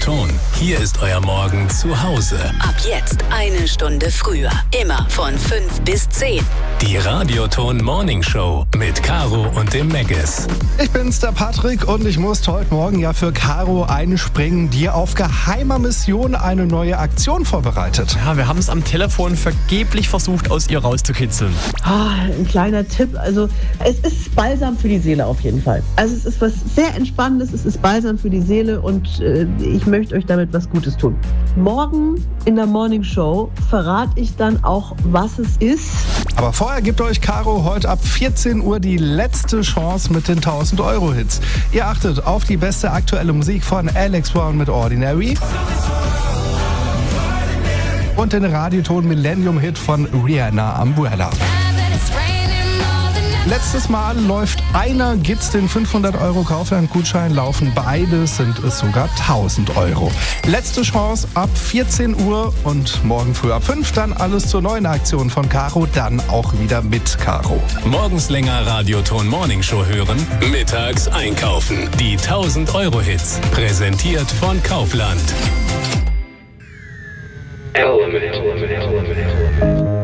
Ton. Hier ist euer Morgen zu Hause. Ab jetzt 1 Stunde früher. Immer von 5 bis 10. Die Radioton Morning Show mit Caro und dem Megges. Ich bin's, der Patrick, und ich musste heute Morgen ja für Caro einspringen, die auf geheimer Mission eine neue Aktion vorbereitet. Ja, wir haben es am Telefon vergeblich versucht, aus ihr rauszukitzeln. Ein kleiner Tipp, also es ist Balsam für die Seele auf jeden Fall. Also es ist was sehr Entspannendes, es ist Balsam für die Seele und ich möchte euch damit was Gutes tun. Morgen in der Morning Show verrate ich dann auch, was es ist. Aber vorher gibt euch Caro heute ab 14 Uhr die letzte Chance mit den 1000-Euro-Hits. Ihr achtet auf die beste aktuelle Musik von Alex Brown mit Ordinary und den Radioton Millennium-Hit von Rihanna, Umbrella. Letztes Mal läuft einer, gibt's den 500 € Kaufland-Gutschein, laufen beide, sind es sogar 1000 Euro. Letzte Chance ab 14 Uhr und morgen früh ab 5 dann alles zur neuen Aktion von Caro, dann auch wieder mit Caro. Morgens länger Radioton Morning Show hören, mittags einkaufen. Die 1000-Euro-Hits, präsentiert von Kaufland. Element.